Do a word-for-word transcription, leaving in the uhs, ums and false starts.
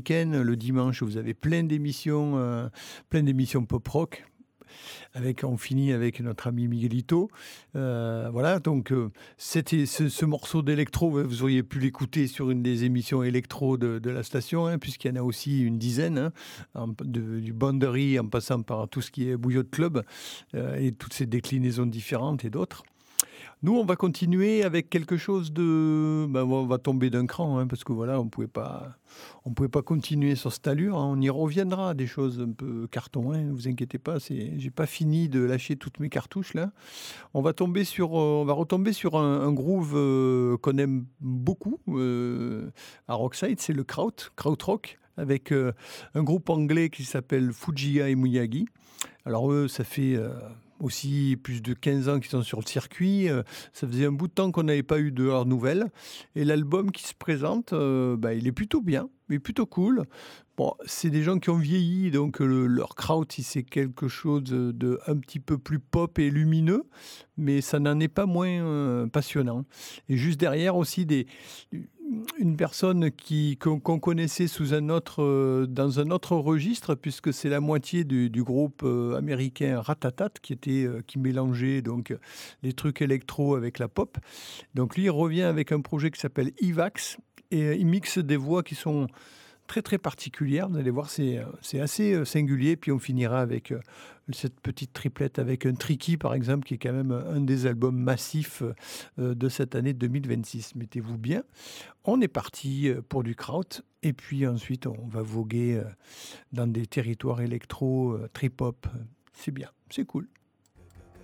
Week-end, le dimanche, vous avez plein d'émissions, heu, plein d'émissions pop-rock. Avec on finit avec notre ami Miguelito. Heu, voilà donc heu, c'était ce ce morceau d'électro, ouais, vous auriez pu l'écouter sur une des émissions électro de de la station, hein, puisqu'il y en a aussi une dizaine, hein, en de du Boundary en passant par tout ce qui est Bouillotte Club, heu et toutes ces déclinaisons différentes et d'autres. Nous, on va continuer avec quelque chose de ben, on va tomber d'un cran, hein, parce que voilà, on pouvait pas on pouvait pas continuer sur cette allure, hein. On y reviendra à des choses un peu carton, hein, vous inquiétez pas, c'est j'ai pas fini de lâcher toutes mes cartouches là. On va tomber sur, heu, on va retomber sur un un groove, heu, qu'on aime beaucoup, heu, à Rockside, c'est le kraut, krautrock avec, heu, un groupe anglais qui s'appelle Fujiya et Miyagi. Alors eux, ça fait, heu, aussi plus de quinze ans qu'ils sont sur le circuit, heu, ça faisait un bout de temps qu'on n'avait pas eu de leurs nouvelles et l'album qui se présente, heu, bah, il est plutôt bien, il est plutôt cool. Bon, c'est des gens qui ont vieilli donc le leur kraut, il c'est quelque chose de de un petit peu plus pop et lumineux, mais ça n'en est pas moins, heu, passionnant et juste derrière aussi des une personne qui qu'on qu'on connaissait sous un autre, heu, dans un autre registre puisque c'est la moitié du du groupe, heu, américain Ratatat qui était, heu, qui mélangeait donc, heu, les trucs électro avec la pop. Donc lui, il revient avec un projet qui s'appelle Evax et heu, il mixe des voix qui sont très, très particulières. Vous allez voir, c'est, heu, c'est assez, heu, singulier. Puis on finira avec, heu, cette petite triplette avec un Tricky, par exemple, qui est quand même, un des albums massifs, heu de cette année deux mille vingt-six. Mettez-vous bien. On est parti, heu, pour du kraut et puis ensuite on va voguer, heu, dans des territoires électro, heu, trip hop. C'est bien, c'est cool.